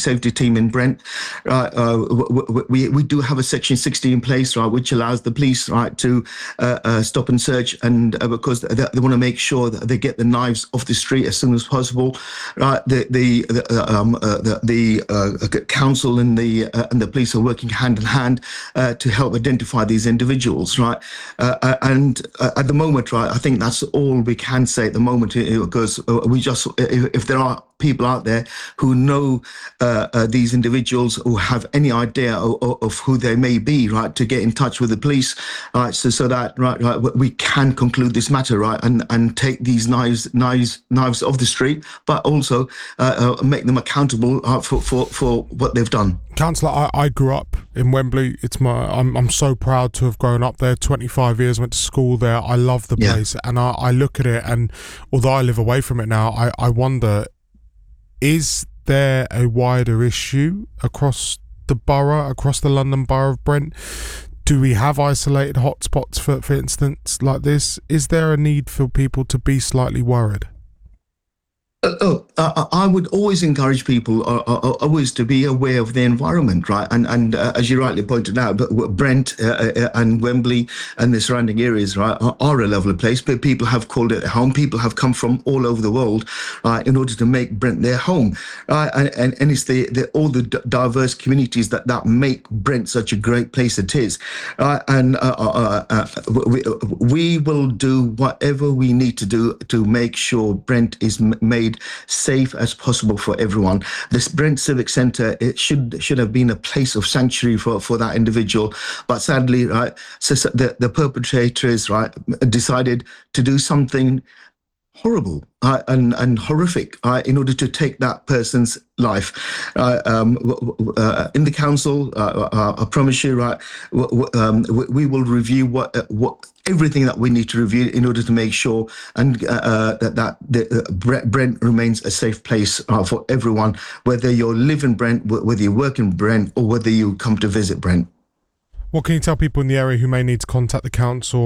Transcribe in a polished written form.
safety team in Brent. We do have a Section 60 in place, right, which allows the police, right, to stop and search, and because they want to make sure that they get the knives off the street as soon as possible. Right, the council and the police are working hand in hand to help identify these individuals, right? And at the moment, right, I think that's all we can say at the moment, because we just, if there are people out there who know these individuals or have any idea of who they may be, right, to get in touch with the police, right, so that right, we can conclude this matter, right, and take these knives off the street, but also make them accountable for what they've done. Councillor, I grew up in Wembley. I'm so proud to have grown up there. 25 years, went to school there. I love the place, and I look at it, and although I live away from it now, I wonder, is there a wider issue across the borough, across the London Borough of Brent? Do we have isolated hotspots, for instance, like this? Is there a need for people to be slightly worried? I would always encourage people always to be aware of the environment, right? And as you rightly pointed out, but Brent and Wembley and the surrounding areas, right, are a lovely place, but people have called it home. People have come from all over the world in order to make Brent their home, and it's all the diverse communities that make Brent such a great place it is, and we will do whatever we need to do to make sure Brent is made safe as possible for everyone. This Brent Civic Centre, it should have been a place of sanctuary for that individual, but sadly, right, so the perpetrators, right, decided to do something horrible and horrific in order to take that person's life. In the council, I promise you, right, we will review what everything that we need to review in order to make sure and that Brent remains a safe place for everyone, whether you live in Brent, whether you work in Brent, or whether you come to visit Brent. What can you tell people in the area who may need to contact the council